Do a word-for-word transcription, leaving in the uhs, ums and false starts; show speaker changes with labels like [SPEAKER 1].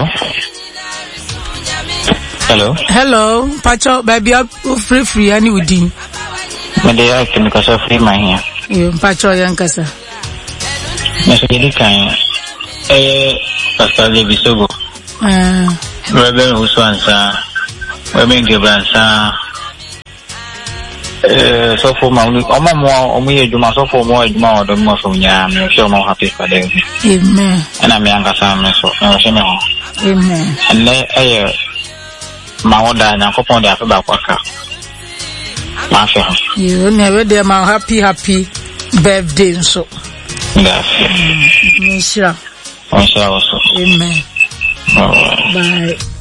[SPEAKER 1] Hello. Hello.
[SPEAKER 2] Hello. Pacho, baby, I'm free free. Any within.
[SPEAKER 1] Me dey ask me because free my here.
[SPEAKER 2] You Pacho yankasa.
[SPEAKER 1] Me so dey kan eh Pastor Levi Sogo.
[SPEAKER 2] Ah.
[SPEAKER 1] Reverend Uswansa. Reverend Gebransa. Eh so for my omo mo omo ye juma so for mo juma o do mo so nya me so mo happy for them.
[SPEAKER 2] Amen.
[SPEAKER 1] And I'm yankasa me so. Me so me ho.
[SPEAKER 2] Amen.
[SPEAKER 1] And eh ma oda na kopon dey afa ba kwaka. Ma fe ho.
[SPEAKER 2] You never dey my happy happy birthday so.
[SPEAKER 1] Yes.
[SPEAKER 2] Misha.
[SPEAKER 1] Misha also.
[SPEAKER 2] Amen.
[SPEAKER 1] All right.
[SPEAKER 2] Bye.